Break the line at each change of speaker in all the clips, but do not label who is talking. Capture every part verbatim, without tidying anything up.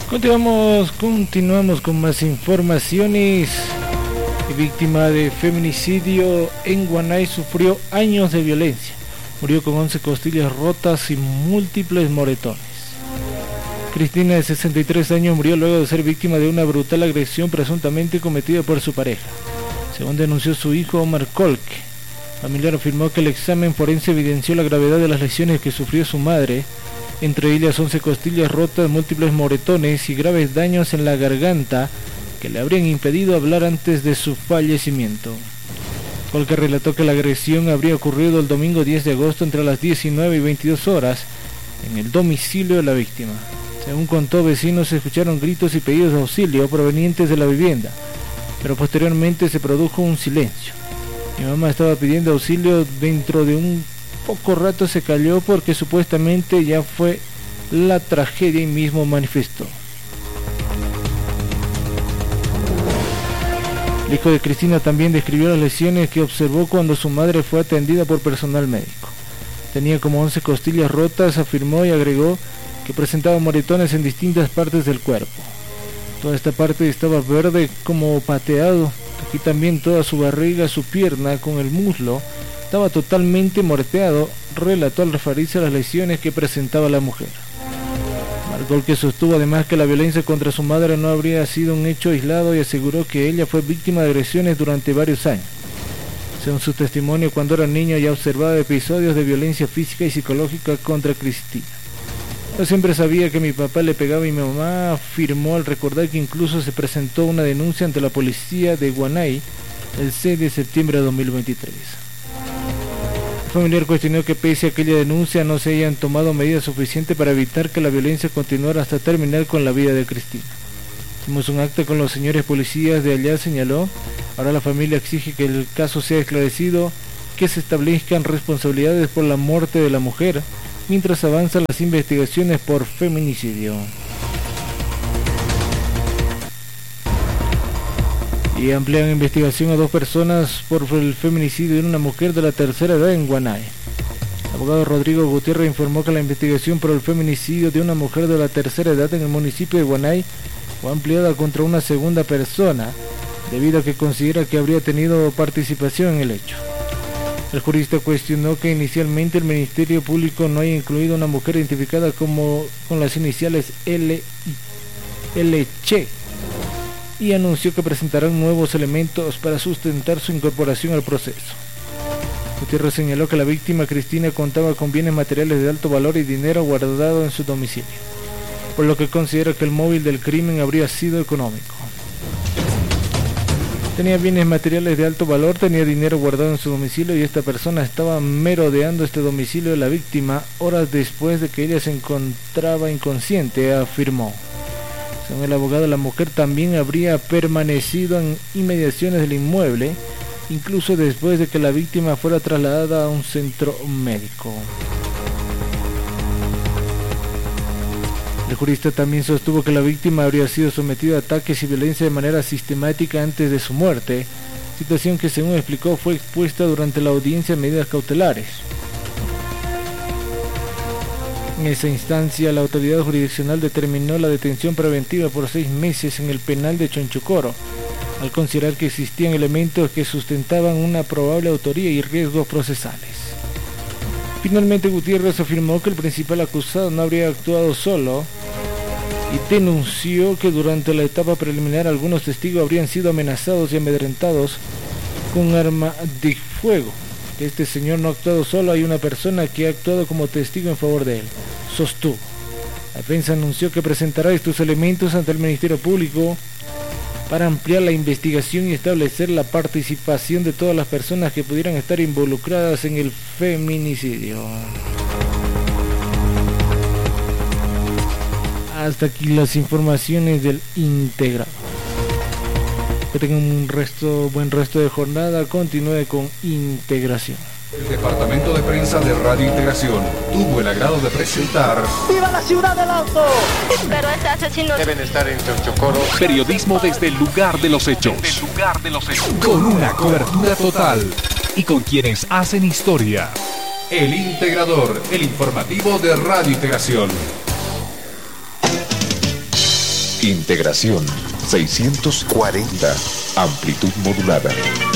Continuamos, continuamos con más informaciones. Víctima de feminicidio en Guanay sufrió años de violencia. Murió con once costillas rotas y múltiples moretones. Cristina, de sesenta y tres años, murió luego de ser víctima de una brutal agresión presuntamente cometida por su pareja, según denunció su hijo Omar Colque. Familiar afirmó que el examen forense evidenció la gravedad de las lesiones que sufrió su madre, entre ellas once costillas rotas, múltiples moretones y graves daños en la garganta que le habrían impedido hablar antes de su fallecimiento. Colque relató que la agresión habría ocurrido el domingo diez de agosto entre las diecinueve y veintidós horas en el domicilio de la víctima. Según contó, vecinos escucharon gritos y pedidos de auxilio provenientes de la vivienda, pero posteriormente se produjo un silencio. Mi mamá estaba pidiendo auxilio, dentro de un poco rato se calló porque supuestamente ya fue la tragedia, y mismo manifestó. El hijo de Cristina también describió las lesiones que observó cuando su madre fue atendida por personal médico. Tenía como once costillas rotas, afirmó, y agregó que presentaba moretones en distintas partes del cuerpo. Toda esta parte estaba verde como pateado. Aquí también toda su barriga, su pierna con el muslo estaba totalmente moreteado, relató al referirse a las lesiones que presentaba la mujer. Marcó que sostuvo además que la violencia contra su madre no habría sido un hecho aislado y aseguró que ella fue víctima de agresiones durante varios años. Según su testimonio, cuando era niño ya observaba episodios de violencia física y psicológica contra Cristina. Yo siempre sabía que mi papá le pegaba y mi mamá, afirmó al recordar que incluso se presentó una denuncia ante la policía de Guanay el seis de septiembre de dos mil veintitrés. El familiar cuestionó que pese a aquella denuncia no se hayan tomado medidas suficientes para evitar que la violencia continuara hasta terminar con la vida de Cristina. Hicimos un acta con los señores policías de allá, señaló. Ahora la familia exige que el caso sea esclarecido, que se establezcan responsabilidades por la muerte de la mujer, mientras avanzan las investigaciones por feminicidio. Y amplían investigación a dos personas por el feminicidio de una mujer de la tercera edad en Guanay. El abogado Rodrigo Gutiérrez informó que la investigación por el feminicidio de una mujer de la tercera edad en el municipio de Guanay fue ampliada contra una segunda persona, debido a que considera que habría tenido participación en el hecho. El jurista cuestionó que inicialmente el Ministerio Público no haya incluido a una mujer identificada como con las iniciales L H y anunció que presentarán nuevos elementos para sustentar su incorporación al proceso. Gutiérrez señaló que la víctima Cristina contaba con bienes materiales de alto valor y dinero guardado en su domicilio, por lo que considera que el móvil del crimen habría sido económico. Tenía bienes materiales de alto valor, tenía dinero guardado en su domicilio y esta persona estaba merodeando este domicilio de la víctima horas después de que ella se encontraba inconsciente, afirmó. Según el abogado, la mujer también habría permanecido en inmediaciones del inmueble, incluso después de que la víctima fuera trasladada a un centro médico. El jurista también sostuvo que la víctima habría sido sometida a ataques y violencia de manera sistemática antes de su muerte, situación que, según explicó, fue expuesta durante la audiencia de medidas cautelares. En esa instancia, la autoridad jurisdiccional determinó la detención preventiva por seis meses en el penal de Chonchocoro, al considerar que existían elementos que sustentaban una probable autoría y riesgos procesales. Finalmente, Gutiérrez afirmó que el principal acusado no habría actuado solo y denunció que durante la etapa preliminar algunos testigos habrían sido amenazados y amedrentados con arma de fuego. Este señor no ha actuado solo, hay una persona que ha actuado como testigo en favor de él, sostuvo. La defensa anunció que presentará estos elementos ante el Ministerio Público para ampliar la investigación y establecer la participación de todas las personas que pudieran estar involucradas en el feminicidio. Hasta aquí las informaciones del integrado. Que tengan un resto, buen resto de jornada. Continúe con Integración.
El Departamento de Prensa de Radio Integración tuvo el agrado de presentar
¡Viva la ciudad del auto!
Pero este asesino
deben estar en Chonchocoro.
Periodismo desde el lugar de los hechos.
Desde el lugar de los hechos.
Con una cobertura total y con quienes hacen historia. El Integrador, el informativo de Radio Integración.
Integración seiscientos cuarenta. Amplitud modulada.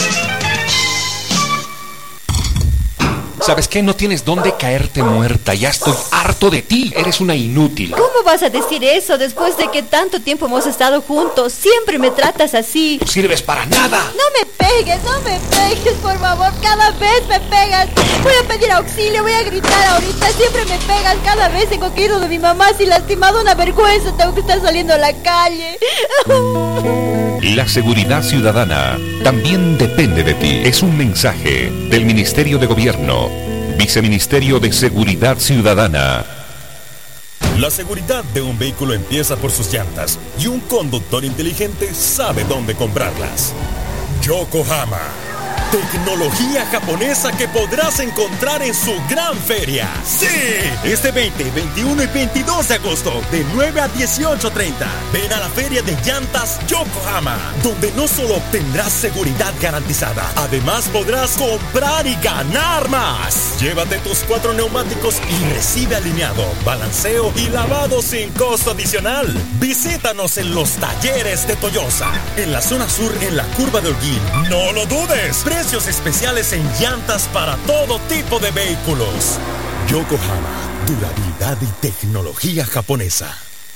¿Sabes qué? No tienes dónde caerte muerta. Ya estoy harto de ti. Eres una inútil.
¿Cómo vas a decir eso después de que tanto tiempo hemos estado juntos? Siempre me tratas así.
No sirves para nada.
No me pegues, no me pegues, por favor. Cada vez me pegas. Voy a pedir auxilio, voy a gritar ahorita. Siempre me pegas. Cada vez tengo que ir donde mi mamá. Si lastimado, una vergüenza. Tengo que estar saliendo a la calle.
La seguridad ciudadana también depende de ti. Es un mensaje del Ministerio de Gobierno, Viceministerio de Seguridad Ciudadana.
La seguridad de un vehículo empieza por sus llantas y un conductor inteligente sabe dónde comprarlas. Yokohama. Tecnología japonesa que podrás encontrar en su gran feria. ¡Sí! Este veinte, veintiuno y veintidós de agosto, de nueve a dieciocho treinta. Ven a la feria de llantas Yokohama, donde no solo obtendrás seguridad garantizada, además podrás comprar y ganar más. Llévate tus cuatro neumáticos y recibe alineado, balanceo y lavado sin costo adicional. Visítanos en los talleres de Toyosa, en la zona sur, en la curva de Holguín. ¡No lo dudes! Precios especiales en llantas para todo tipo de vehículos. Yokohama, durabilidad y tecnología japonesa.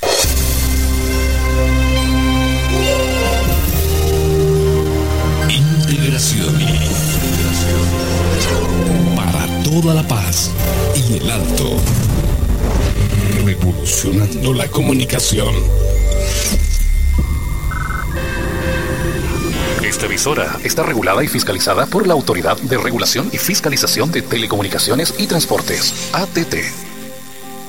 Integración. Para toda la paz y el alto. Revolucionando la comunicación.
Esta emisora está regulada y fiscalizada por la Autoridad de Regulación y Fiscalización de Telecomunicaciones y Transportes, A T T.